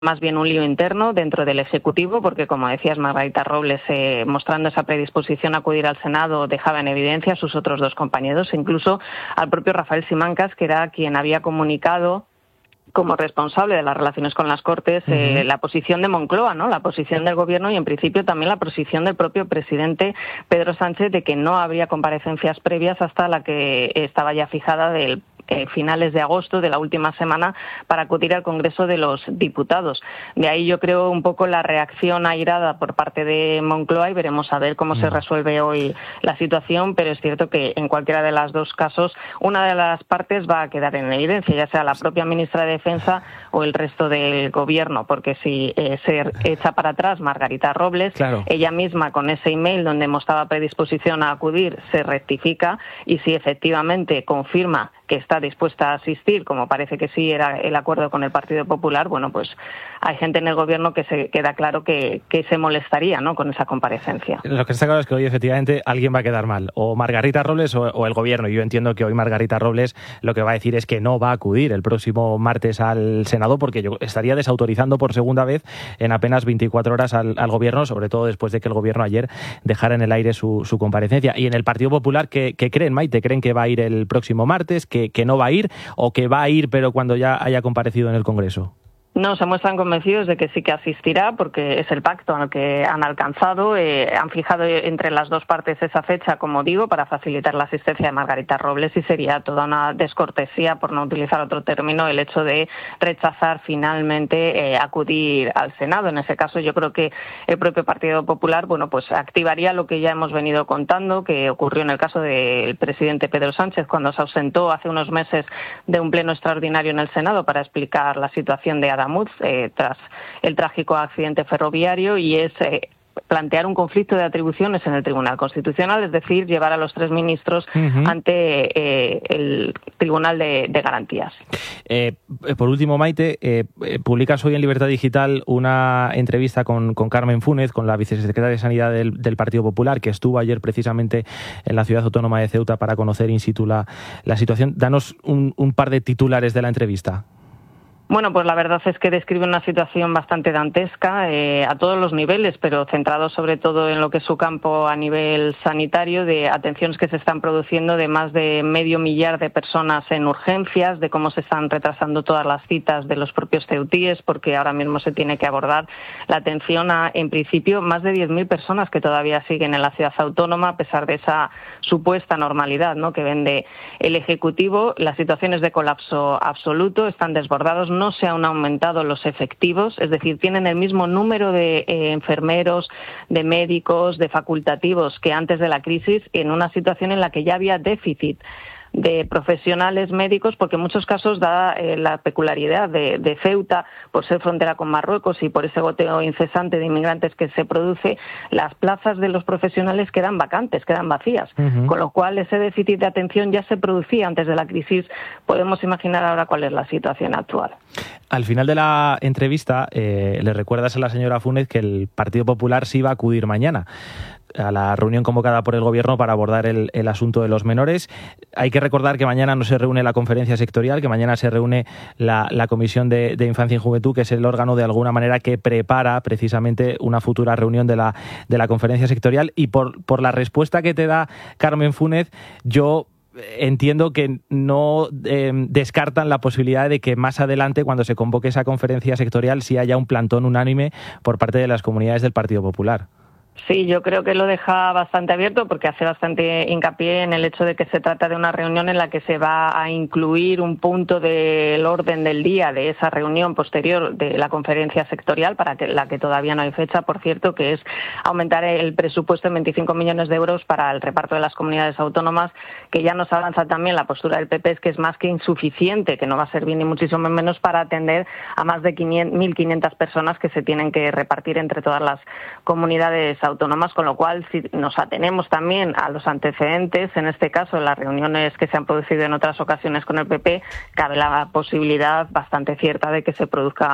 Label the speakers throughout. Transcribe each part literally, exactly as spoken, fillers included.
Speaker 1: más bien un lío interno dentro del Ejecutivo, porque, como decías, Margarita Robles, eh, mostrando esa predisposición a acudir al Senado, dejaba en evidencia a sus otros dos compañeros, incluso al propio Rafael Simancas, que era quien había comunicado como responsable de las relaciones con las Cortes, uh-huh. eh, la posición de Moncloa, ¿no? La posición del Gobierno y, en principio, también la posición del propio presidente Pedro Sánchez de que no habría comparecencias previas hasta la que estaba ya fijada del Eh, finales de agosto de la última semana para acudir al Congreso de los Diputados. De ahí yo creo un poco la reacción airada por parte de Moncloa y veremos a ver cómo mm. se resuelve hoy la situación, pero es cierto que en cualquiera de los dos casos una de las partes va a quedar en evidencia, ya sea la propia ministra de Defensa o el resto del Gobierno, porque si eh, se echa para atrás Margarita Robles, claro. ella misma con ese email donde mostraba predisposición a acudir se rectifica, y si efectivamente confirma que está dispuesta a asistir, como parece que sí era el acuerdo con el Partido Popular, bueno, pues hay gente en el Gobierno que se queda claro que, que se molestaría, ¿no?, con esa comparecencia.
Speaker 2: Lo que está claro es que hoy efectivamente alguien va a quedar mal, o Margarita Robles o, o el Gobierno. Yo entiendo que hoy Margarita Robles lo que va a decir es que no va a acudir el próximo martes al Senado, porque yo estaría desautorizando por segunda vez en apenas veinticuatro horas al, al Gobierno, sobre todo después de que el Gobierno ayer dejara en el aire su, su comparecencia. Y en el Partido Popular, ¿qué, qué creen, Maite? ¿Creen que va a ir el próximo martes, que, que no va a ir, o que va a ir pero cuando ya haya comparecido en el Congreso?
Speaker 1: No, se muestran convencidos de que sí que asistirá, porque es el pacto al que han alcanzado. Eh, han fijado entre las dos partes esa fecha, como digo, para facilitar la asistencia de Margarita Robles, y sería toda una descortesía, por no utilizar otro término, el hecho de rechazar finalmente eh, acudir al Senado. En ese caso, yo creo que el propio Partido Popular, bueno, pues activaría lo que ya hemos venido contando, que ocurrió en el caso del presidente Pedro Sánchez, cuando se ausentó hace unos meses de un pleno extraordinario en el Senado para explicar la situación de Adamuz, Eh, tras el trágico accidente ferroviario, y es eh, plantear un conflicto de atribuciones en el Tribunal Constitucional, es decir, llevar a los tres ministros uh-huh. ante eh, el Tribunal de, de Garantías.
Speaker 2: Eh, por último, Maite, eh, publicas hoy en Libertad Digital una entrevista con, con Carmen Fúnez, con la vicesecretaria de Sanidad del, del Partido Popular, que estuvo ayer precisamente en la ciudad autónoma de Ceuta para conocer in situ la, la situación. Danos un, un par de titulares de la entrevista.
Speaker 1: Bueno, pues la verdad es que describe una situación bastante dantesca eh, a todos los niveles, pero centrado sobre todo en lo que es su campo a nivel sanitario, de atenciones que se están produciendo de más de medio millar de personas en urgencias, de cómo se están retrasando todas las citas de los propios ceutíes, porque ahora mismo se tiene que abordar la atención a, en principio, más de diez mil personas que todavía siguen en la ciudad autónoma, a pesar de esa supuesta normalidad, ¿no?, que vende el Ejecutivo. Las situaciones de colapso absoluto, están desbordados. No se han aumentado los efectivos, es decir, tienen el mismo número de eh, enfermeros, de médicos, de facultativos que antes de la crisis, en una situación en la que ya había déficit de profesionales médicos, porque en muchos casos, da eh, la peculiaridad de, de Ceuta, por ser frontera con Marruecos y por ese goteo incesante de inmigrantes que se produce, las plazas de los profesionales quedan vacantes, quedan vacías, uh-huh. con lo cual ese déficit de atención ya se producía antes de la crisis. Podemos imaginar ahora cuál es la situación actual.
Speaker 2: Al final de la entrevista, eh, le recuerdas a la señora Fúnez que el Partido Popular sí va a acudir mañana a la reunión convocada por el Gobierno para abordar el, el asunto de los menores. Hay que recordar que mañana no se reúne la conferencia sectorial, que mañana se reúne la, la Comisión de, de Infancia y Juventud, que es el órgano de alguna manera que prepara precisamente una futura reunión de la, de la conferencia sectorial. Y por, por la respuesta que te da Carmen Fúnez, yo entiendo que no eh, descartan la posibilidad de que más adelante, cuando se convoque esa conferencia sectorial, sí haya un plantón unánime por parte de las comunidades del Partido Popular.
Speaker 1: Sí, yo creo que lo deja bastante abierto, porque hace bastante hincapié en el hecho de que se trata de una reunión en la que se va a incluir un punto del orden del día de esa reunión posterior de la conferencia sectorial, para que, la que todavía no hay fecha, por cierto, que es aumentar el presupuesto en veinticinco millones de euros para el reparto de las comunidades autónomas, que ya nos avanza también la postura del P P, es que es más que insuficiente, que no va a servir ni muchísimo menos para atender a más de mil quinientas personas que se tienen que repartir entre todas las comunidades autónomas, con lo cual, si nos atenemos también a los antecedentes, en este caso en las reuniones que se han producido en otras ocasiones con el P P, cabe la posibilidad bastante cierta de que se produzca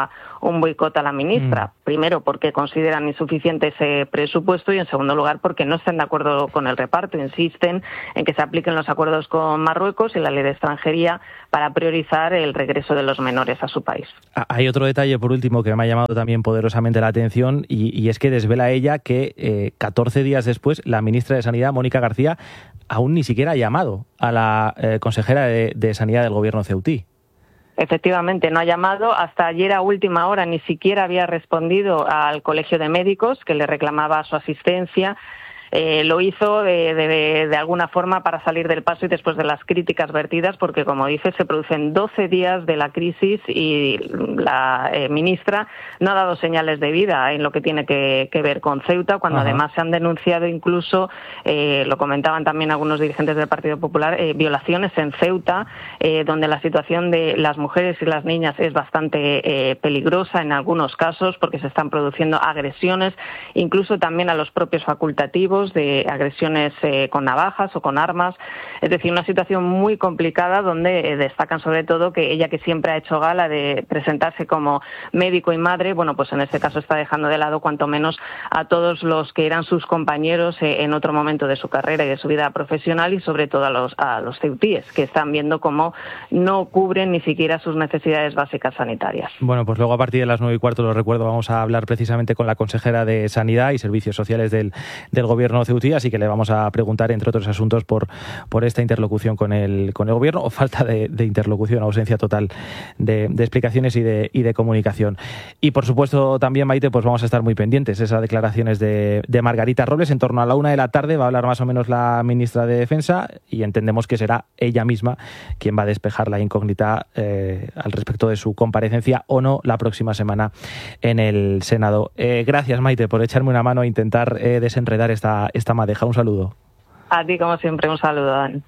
Speaker 1: un boicot a la ministra. Mm. Primero, porque consideran insuficiente ese presupuesto y, en segundo lugar, porque no están de acuerdo con el reparto. Insisten en que se apliquen los acuerdos con Marruecos y la ley de extranjería para priorizar el regreso de los menores a su país.
Speaker 2: Hay otro detalle, por último, que me ha llamado también poderosamente la atención y, y es que desvela ella que eh, catorce días después la ministra de Sanidad, Mónica García, aún ni siquiera ha llamado a la eh, consejera de, de Sanidad del gobierno ceutí.
Speaker 1: Efectivamente, no ha llamado. Hasta ayer a última hora ni siquiera había respondido al Colegio de Médicos, que le reclamaba su asistencia. Eh, lo hizo de, de, de alguna forma para salir del paso y después de las críticas vertidas, porque, como dice, se producen doce días de la crisis y la eh, ministra no ha dado señales de vida en lo que tiene que, que ver con Ceuta, cuando Ajá. además se han denunciado incluso, eh, lo comentaban también algunos dirigentes del Partido Popular, eh, violaciones en Ceuta, eh, donde la situación de las mujeres y las niñas es bastante eh, peligrosa en algunos casos, porque se están produciendo agresiones, incluso también a los propios facultativos, de agresiones eh, con navajas o con armas. Es decir, una situación muy complicada donde eh, destacan sobre todo que ella, que siempre ha hecho gala de presentarse como médico y madre, bueno, pues en este caso está dejando de lado cuanto menos a todos los que eran sus compañeros eh, en otro momento de su carrera y de su vida profesional, y sobre todo a los, a los ceutíes, que están viendo cómo no cubren ni siquiera sus necesidades básicas sanitarias.
Speaker 2: Bueno, pues luego a partir de las nueve y cuarto, lo recuerdo, vamos a hablar precisamente con la consejera de Sanidad y Servicios Sociales del, del gobierno ceutí, así que le vamos a preguntar, entre otros asuntos, por, por esta interlocución con el, con el gobierno, o falta de, de interlocución, ausencia total de, de explicaciones y de, y de comunicación. Y por supuesto también, Maite, pues vamos a estar muy pendientes. Esas declaraciones de, de Margarita Robles, en torno a la una de la tarde va a hablar más o menos la ministra de Defensa, y entendemos que será ella misma quien va a despejar la incógnita eh, al respecto de su comparecencia o no la próxima semana en el Senado. Eh, gracias, Maite, por echarme una mano a intentar eh, desenredar esta esta madeja. Un saludo.
Speaker 1: A ti, como siempre, un saludo, Dan.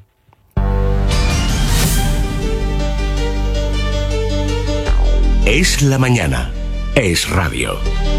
Speaker 3: Es la mañana. Es radio.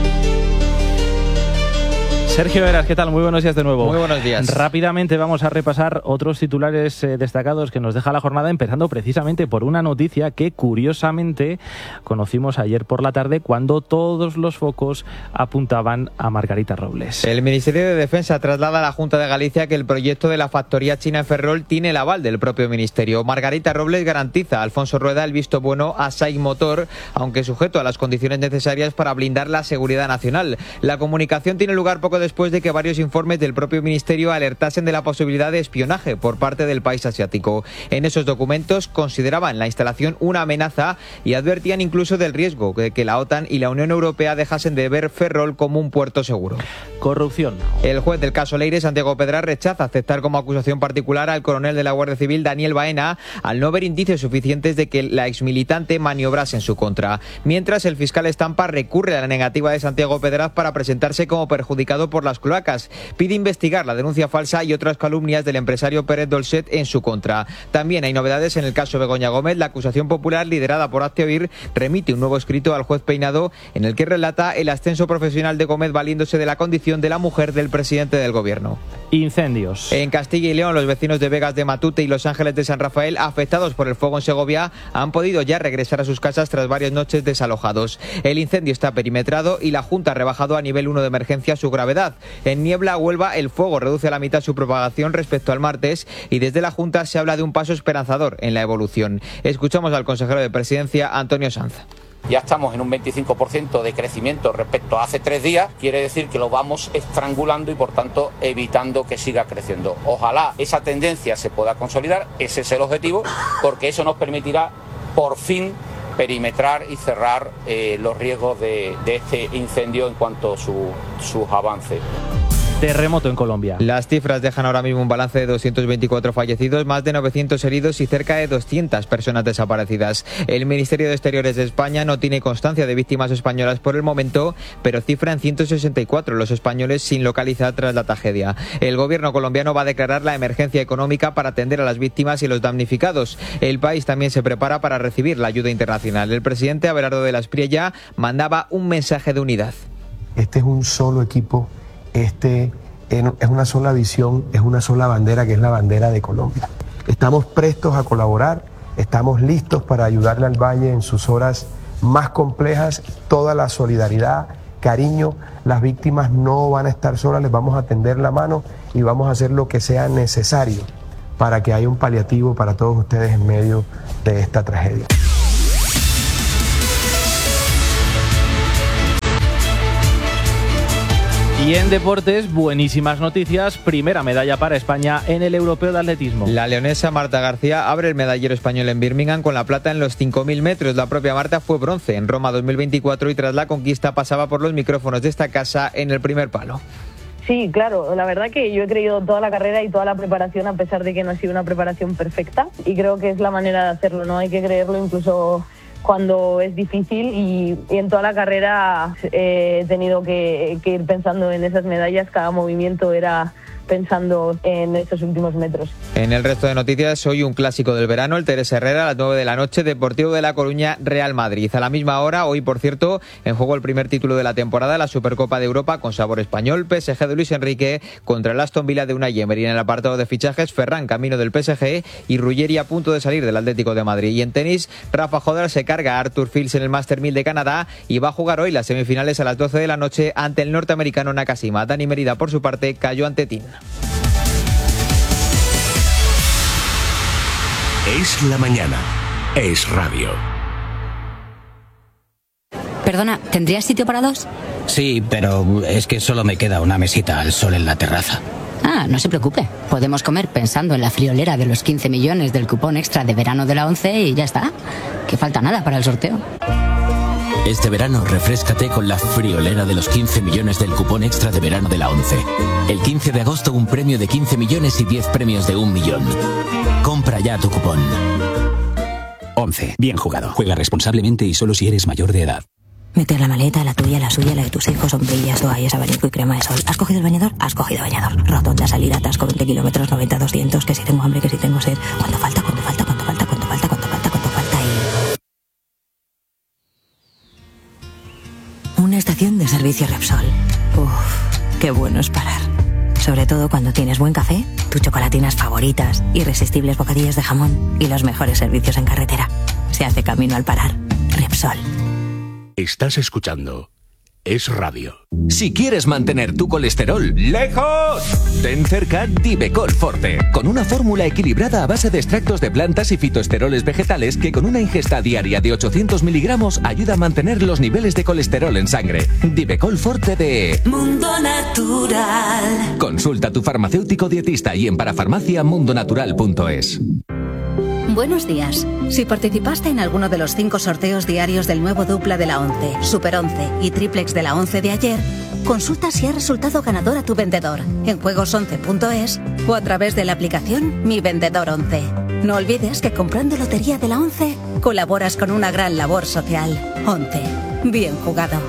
Speaker 2: Sergio Heras, ¿qué tal? Muy buenos días de nuevo.
Speaker 4: Muy buenos días.
Speaker 2: Rápidamente vamos a repasar otros titulares eh, destacados que nos deja la jornada, empezando precisamente por una noticia que curiosamente conocimos ayer por la tarde, cuando todos los focos apuntaban a Margarita Robles.
Speaker 4: El Ministerio de Defensa traslada a la Junta de Galicia que el proyecto de la factoría china en Ferrol tiene el aval del propio Ministerio. Margarita Robles garantiza a Alfonso Rueda el visto bueno a SAIC Motor, aunque sujeto a las condiciones necesarias para blindar la seguridad nacional. La comunicación tiene lugar poco después de que varios informes del propio Ministerio alertasen de la posibilidad de espionaje por parte del país asiático. En esos documentos consideraban la instalación una amenaza y advertían incluso del riesgo de que la OTAN y la Unión Europea dejasen de ver Ferrol como un puerto seguro.
Speaker 2: Corrupción.
Speaker 4: El juez del caso Leire, Santiago Pedraz, rechaza aceptar como acusación particular al coronel de la Guardia Civil, Daniel Baena, al no ver indicios suficientes de que la exmilitante maniobrase en su contra. Mientras, el fiscal Estampa recurre a la negativa de Santiago Pedraz para presentarse como perjudicado por las cloacas. Pide investigar la denuncia falsa y otras calumnias del empresario Pérez Dolcet en su contra. También hay novedades en el caso Begoña Gómez. La acusación popular, liderada por Hazte Oír, remite un nuevo escrito al juez Peinado en el que relata el ascenso profesional de Gómez valiéndose de la condición de la mujer del presidente del gobierno.
Speaker 2: Incendios.
Speaker 4: En Castilla y León, los vecinos de Vegas de Matute y Los Ángeles de San Rafael, afectados por el fuego en Segovia, han podido ya regresar a sus casas tras varias noches desalojados. El incendio está perimetrado y la Junta ha rebajado a nivel uno de emergencia su gravedad. En Niebla, Huelva, el fuego reduce a la mitad su propagación respecto al martes y desde la Junta se habla de un paso esperanzador en la evolución. Escuchamos al consejero de Presidencia, Antonio Sanz.
Speaker 5: Ya estamos en un veinticinco por ciento de crecimiento respecto a hace tres días, quiere decir que lo vamos estrangulando y por tanto evitando que siga creciendo. Ojalá esa tendencia se pueda consolidar, ese es el objetivo, porque eso nos permitirá por fin perimetrar y cerrar eh, los riesgos de, de este incendio en cuanto a su, sus avances.
Speaker 2: Terremoto en Colombia.
Speaker 4: Las cifras dejan ahora mismo un balance de doscientos veinticuatro fallecidos, más de novecientos heridos y cerca de doscientas personas desaparecidas. El Ministerio de Exteriores de España no tiene constancia de víctimas españolas por el momento, pero cifra en ciento sesenta y cuatro los españoles sin localizar tras la tragedia. El gobierno colombiano va a declarar la emergencia económica para atender a las víctimas y los damnificados. El país también se prepara para recibir la ayuda internacional. El presidente Abelardo de la Espriella mandaba un mensaje de unidad.
Speaker 6: Este es un solo equipo. Este es una sola visión, es una sola bandera, que es la bandera de Colombia. Estamos prestos a colaborar, estamos listos para ayudarle al Valle en sus horas más complejas, toda la solidaridad, cariño. Las víctimas no van a estar solas, les vamos a tender la mano y vamos a hacer lo que sea necesario para que haya un paliativo para todos ustedes en medio de esta tragedia.
Speaker 2: Y en deportes, buenísimas noticias. Primera medalla para España en el Europeo de Atletismo.
Speaker 4: La leonesa Marta García abre el medallero español en Birmingham con la plata en los cinco mil metros. La propia Marta fue bronce en Roma dos mil veinticuatro y tras la conquista pasaba por los micrófonos de esta casa en el primer palo.
Speaker 7: Sí, claro, la verdad que yo he creído toda la carrera y toda la preparación, a pesar de que no ha sido una preparación perfecta, y creo que es la manera de hacerlo, ¿no? Hay que creerlo incluso cuando es difícil, y, y en toda la carrera eh, he tenido que, que ir pensando en esas medallas. Cada movimiento era pensando en estos últimos metros.
Speaker 4: En el resto de noticias, hoy un clásico del verano, el Teresa Herrera, a las nueve de la noche, Deportivo de La Coruña, Real Madrid. A la misma hora, hoy por cierto, en juego el primer título de la temporada, la Supercopa de Europa con sabor español, P S G de Luis Enrique contra el Aston Villa de Unai Emery. En el apartado de fichajes, Ferran camino del P S G y Ruggeri a punto de salir del Atlético de Madrid. Y en tenis, Rafa Jodar se carga a Arthur Fields en el Master mil de Canadá y va a jugar hoy las semifinales a las doce de la noche ante el norteamericano Nakashima. Dani Merida, por su parte, cayó ante Tin.
Speaker 3: Es la mañana. Es radio.
Speaker 8: Perdona, ¿tendrías sitio para dos?
Speaker 9: Sí, pero es que solo me queda una mesita al sol en la terraza.
Speaker 8: Ah, no se preocupe. Podemos comer pensando en la friolera de los quince millones del cupón extra de verano de la ONCE y ya está. Que falta nada para el sorteo.
Speaker 10: Este verano refréscate con la friolera de los quince millones del cupón extra de verano de la ONCE. El quince de agosto un premio de quince millones y diez premios de un millón. Compra ya tu cupón.
Speaker 11: ONCE. Bien jugado. Juega responsablemente y solo si eres mayor de edad.
Speaker 12: Meter la maleta, la tuya, la suya, la de tus hijos, sombrillas, toallas, abanico y crema de sol. ¿Has cogido el bañador? Has cogido bañador. Rotonda, salida, atasco, veinte kilómetros, noventa, doscientos. Que si tengo hambre, que si tengo sed. ¿Cuánto falta? ¿Cuánto falta? ¿Cuánto falta? ¿Cuánto falta? ¿Cuánto falta? ¿Cuánto falta? Y... una estación de servicio Repsol. Uff, qué bueno es parar. Sobre todo cuando tienes buen café, tus chocolatinas favoritas, irresistibles bocadillos de jamón y los mejores servicios en carretera. Se hace camino al parar. Repsol.
Speaker 3: Estás escuchando Es Radio.
Speaker 13: Si quieres mantener tu colesterol lejos, ten cerca Divecol Forte, con una fórmula equilibrada a base de extractos de plantas y fitoesteroles vegetales que con una ingesta diaria de ochocientos miligramos ayuda a mantener los niveles de colesterol en sangre. Divecol Forte de
Speaker 14: Mundo Natural.
Speaker 13: Consulta a tu farmacéutico dietista y en parafarmacia mundonatural punto es.
Speaker 15: Buenos días. Si participaste en alguno de los cinco sorteos diarios del nuevo dupla de la ONCE, Super once y Triplex de la ONCE de ayer, consulta si ha resultado ganador a tu vendedor en juegos once punto es o a través de la aplicación Mi Vendedor once. No olvides que comprando Lotería de la ONCE colaboras con una gran labor social. ONCE. Bien jugado.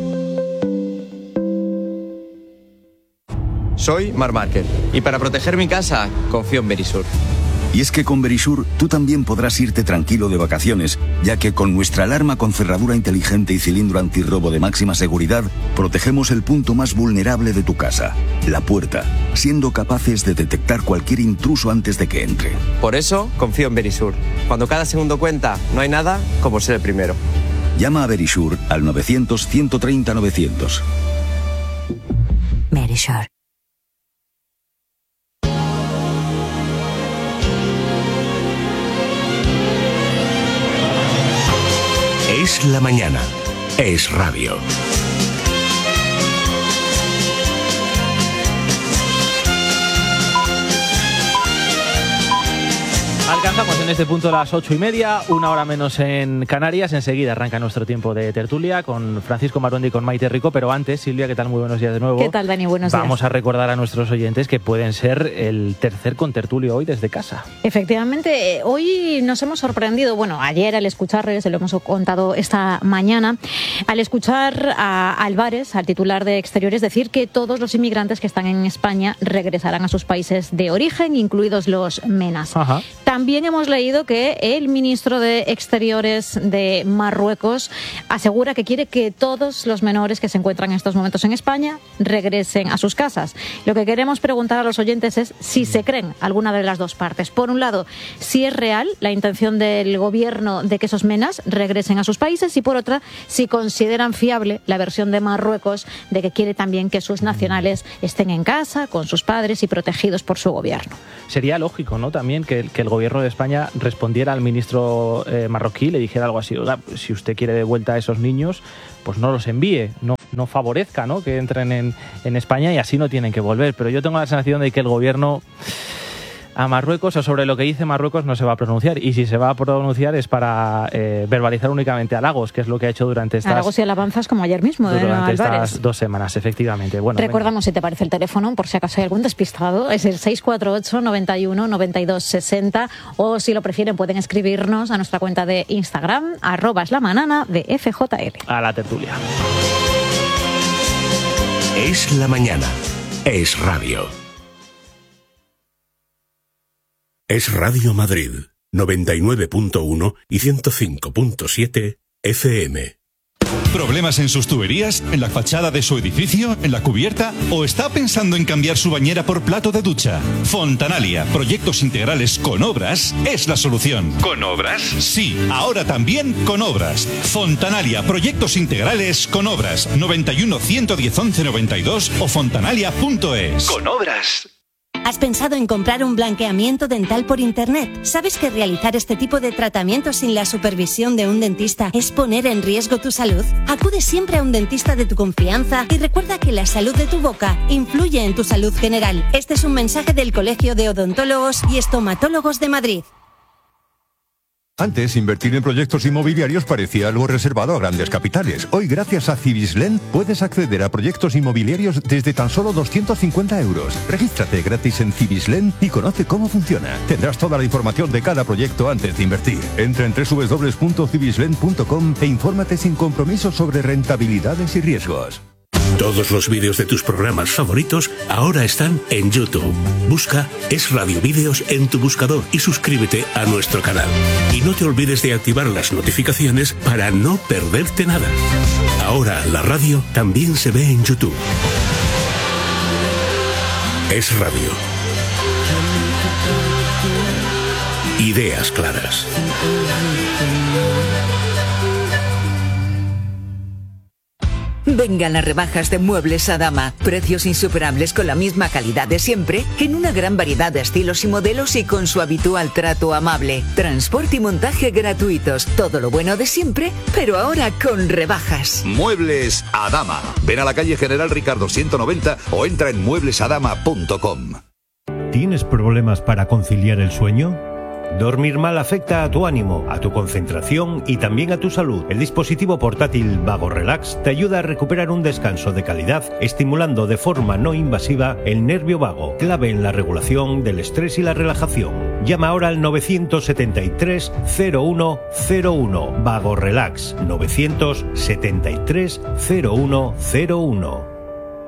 Speaker 16: Soy Marc Márquez y para proteger mi casa confío en Verisur.
Speaker 17: Y es que con Verisur tú también podrás irte tranquilo de vacaciones, ya que con nuestra alarma con cerradura inteligente y cilindro antirrobo de máxima seguridad, protegemos el punto más vulnerable de tu casa, la puerta, siendo capaces de detectar cualquier intruso antes de que entre.
Speaker 16: Por eso confío en Verisur. Cuando cada segundo cuenta, no hay nada como ser el primero.
Speaker 17: Llama a Verisur al novecientos, ciento treinta, novecientos.
Speaker 12: Verisur.
Speaker 3: Es la mañana. Es radio.
Speaker 2: Alcanzamos en este punto las ocho y media, una hora menos en Canarias. Enseguida arranca nuestro tiempo de tertulia con Francisco Marondi y con Maite Rico. Pero antes, Silvia, ¿qué tal? Muy buenos días de nuevo.
Speaker 18: ¿Qué tal, Dani? Buenos días.
Speaker 2: Vamos a recordar a nuestros oyentes que pueden ser el tercer contertulio hoy desde casa.
Speaker 18: Efectivamente, hoy nos hemos sorprendido. Bueno, ayer al escucharles, se lo hemos contado esta mañana, al escuchar a Álvarez, al titular de Exteriores, decir que todos los inmigrantes que están en España regresarán a sus países de origen, incluidos los MENAs.
Speaker 2: Ajá.
Speaker 18: también hemos leído que el ministro de Exteriores de Marruecos asegura que quiere que todos los menores que se encuentran en estos momentos en España regresen a sus casas. Lo que queremos preguntar a los oyentes es si se creen alguna de las dos partes. Por un lado, si es real la intención del gobierno de que esos menas regresen a sus países, y por otra, si consideran fiable la versión de Marruecos de que quiere también que sus nacionales estén en casa, con sus padres y protegidos por su gobierno.
Speaker 2: Sería lógico, ¿no?, también que, que el gobierno de España respondiera al ministro eh, marroquí, le dijera algo así: oiga, si usted quiere de vuelta a esos niños, pues no los envíe, no, no favorezca, ¿no?, que entren en, en España, y así no tienen que volver. Pero yo tengo la sensación de que el gobierno a Marruecos, o sobre lo que dice Marruecos, no se va a pronunciar, y si se va a pronunciar es para eh, verbalizar únicamente halagos, que es lo que ha hecho durante estas
Speaker 18: halagos y alabanzas, como ayer mismo de
Speaker 2: durante
Speaker 18: Álvarez.
Speaker 2: Estas dos semanas, efectivamente. Bueno,
Speaker 18: recordamos, venga, si te parece, el teléfono, por si acaso hay algún despistado, es el seis cuatro ocho, noventa y uno, noventa y dos, sesenta, o si lo prefieren pueden escribirnos a nuestra cuenta de Instagram, arroba es la manana de F J L.
Speaker 2: A la tertulia.
Speaker 3: Es la mañana. Es radio. Es Radio Madrid, noventa y nueve punto uno y ciento cinco punto siete F M.
Speaker 19: ¿Problemas en sus tuberías? ¿En la fachada de su edificio? ¿En la cubierta? ¿O está pensando en cambiar su bañera por plato de ducha? Fontanalia, proyectos integrales con obras, es la solución. ¿Con obras? Sí, ahora también con obras. Fontanalia, proyectos integrales con obras. noventa y uno, ciento diez, once, noventa y dos o fontanalia punto es.
Speaker 20: Con obras.
Speaker 21: ¿Has pensado en comprar un blanqueamiento dental por internet? ¿Sabes que realizar este tipo de tratamiento sin la supervisión de un dentista es poner en riesgo tu salud? Acude siempre a un dentista de tu confianza y recuerda que la salud de tu boca influye en tu salud general. Este es un mensaje del Colegio de Odontólogos y Estomatólogos de Madrid.
Speaker 22: Antes, invertir en proyectos inmobiliarios parecía algo reservado a grandes capitales. Hoy, gracias a Cibislen, puedes acceder a proyectos inmobiliarios desde tan solo doscientos cincuenta euros. Regístrate gratis en Cibislen y conoce cómo funciona. Tendrás toda la información de cada proyecto antes de invertir. Entra en doble u doble u doble u punto cibislen punto com e infórmate sin compromiso sobre rentabilidades y riesgos.
Speaker 3: Todos los vídeos de tus programas favoritos ahora están en YouTube. Busca Es Radio Vídeos en tu buscador y suscríbete a nuestro canal. Y no te olvides de activar las notificaciones para no perderte nada. Ahora la radio también se ve en YouTube. Es Radio. Ideas claras.
Speaker 23: Vengan las rebajas de Muebles Adama. Precios insuperables con la misma calidad de siempre, en una gran variedad de estilos y modelos y con su habitual trato amable. Transporte y montaje gratuitos. Todo lo bueno de siempre, pero ahora con rebajas.
Speaker 24: Muebles Adama. Ven a la calle General Ricardo ciento noventa o entra en muebles adama punto com.
Speaker 25: ¿Tienes problemas para conciliar el sueño? Dormir mal afecta a tu ánimo, a tu concentración y también a tu salud. El dispositivo portátil Vago Relax te ayuda a recuperar un descanso de calidad, estimulando de forma no invasiva el nervio vago, clave en la regulación del estrés y la relajación. Llama ahora al nueve siete tres, cero uno cero uno. Vago Relax, nueve siete tres, cero uno cero uno.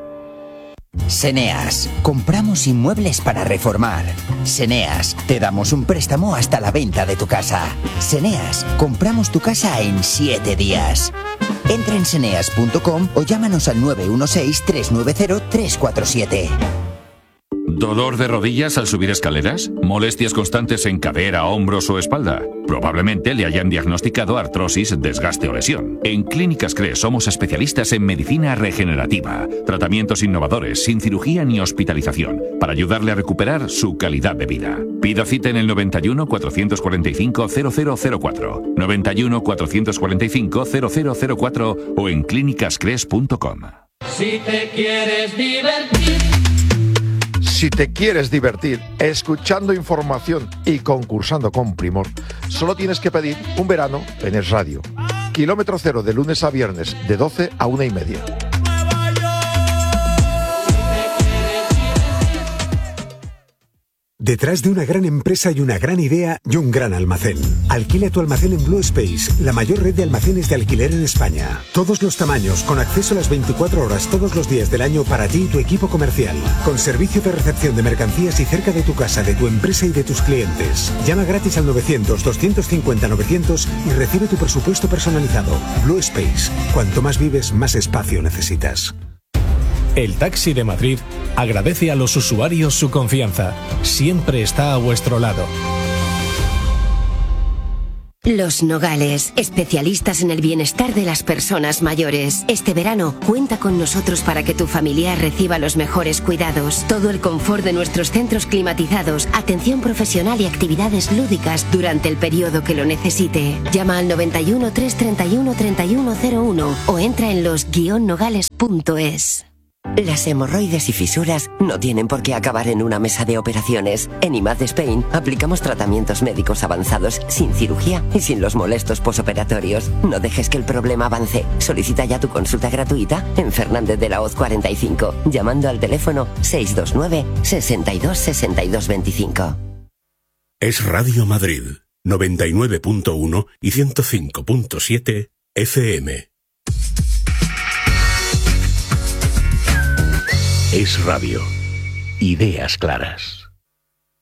Speaker 26: Seneas, compramos inmuebles para reformar. Seneas, te damos un préstamo hasta la venta de tu casa. Seneas, compramos tu casa en siete días. Entra en seneas punto com o llámanos al nueve uno seis, tres nueve cero, tres cuatro siete.
Speaker 27: ¿Dolor de rodillas al subir escaleras? ¿Molestias constantes en cadera, hombros o espalda? Probablemente le hayan diagnosticado artrosis, desgaste o lesión. En Clínicas Cres somos especialistas en medicina regenerativa, tratamientos innovadores, sin cirugía ni hospitalización, para ayudarle a recuperar su calidad de vida. Pida cita en el noventa y uno, cuatrocientos cuarenta y cinco, cero cero cero cuatro, noventa y uno, cuatrocientos cuarenta y cinco, cero cero cero cuatro o en clínicas cres punto com.
Speaker 28: Si te quieres divertir.
Speaker 29: Si te quieres divertir escuchando información y concursando con primor, solo tienes que pedir un verano en Es Radio. Kilómetro cero de lunes a viernes, de doce a una y media.
Speaker 1: Detrás de una gran empresa hay una gran idea y un gran almacén. Alquila tu almacén en Blue Space, la mayor red de almacenes de alquiler en España. Todos los tamaños, con acceso a las veinticuatro horas todos los días del año para ti y tu equipo comercial. Con servicio de recepción de mercancías y cerca de tu casa, de tu empresa y de tus clientes. Llama gratis al novecientos, doscientos cincuenta, novecientos y recibe tu presupuesto personalizado. Blue Space. Cuanto más vives, más espacio necesitas.
Speaker 4: El Taxi de Madrid agradece a los usuarios su confianza. Siempre está a vuestro lado.
Speaker 5: Los Nogales, especialistas en el bienestar de las personas mayores. Este verano, cuenta con nosotros para que tu familiar reciba los mejores cuidados. Todo el confort de nuestros centros climatizados, atención profesional y actividades lúdicas durante el periodo que lo necesite. Llama al noventa y uno, trescientos treinta y uno, treinta y uno cero uno o entra en los guion nogales punto es.
Speaker 6: Las hemorroides y fisuras no tienen por qué acabar en una mesa de operaciones. En I M A D Spain aplicamos tratamientos médicos avanzados sin cirugía y sin los molestos posoperatorios. No dejes que el problema avance. Solicita ya tu consulta gratuita en Fernández de la Hoz cuarenta y cinco, llamando al teléfono seis dos nueve, sesenta y dos, sesenta y dos veinticinco.
Speaker 3: Es Radio Madrid, noventa y nueve punto uno y ciento cinco punto siete F M. Es Radio. Ideas claras.